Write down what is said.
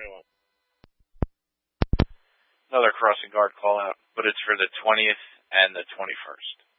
2021. Another crossing guard call out, but it's for the 20th and the 21st.